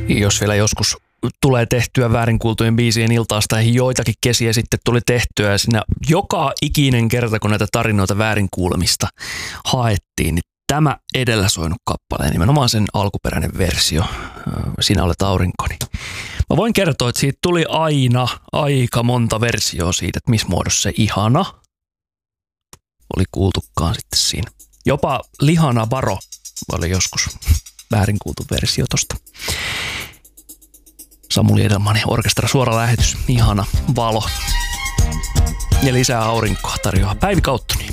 Jos vielä joskus tulee tehtyä väärinkuultujen biisien iltaasta, joitakin kesiä sitten tuli tehtyä ja siinä joka ikinen kerta, kun näitä tarinoita väärinkuulemista haettiin, niin tämä edellä soinut kappale, nimenomaan sen alkuperäinen versio, Sinä olet aurinkoni. Mä voin kertoa, että siitä tuli aina aika monta versioa siitä, että missä muodossa se ihana oli kuultukaan sitten siinä. Jopa Lihana Varo oli joskus väärinkuultu versio tosta. Samuli Edelmanin orkestra suora lähetys, ihana valo. Ja lisää aurinkoa tarjoaa Päivi Kauttoni.